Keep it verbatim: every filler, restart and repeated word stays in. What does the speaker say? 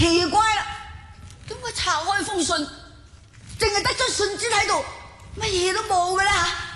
奇怪啦，點解拆開封信，淨係得張信紙喺度，乜嘢都冇嘅啦？